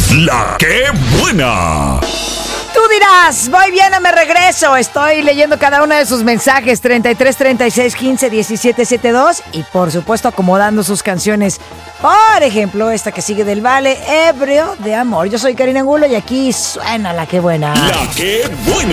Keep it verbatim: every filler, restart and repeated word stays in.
La que buena. Tú dirás, voy bien o me regreso. Estoy leyendo cada uno de sus mensajes. treinta y tres, treinta y seis, quince, diecisiete, setenta y dos. Y por supuesto acomodando sus canciones. Por ejemplo, esta que sigue del Vale, Ebrio de Amor. Yo soy Karina Angulo y aquí suena La que buena. La que buena.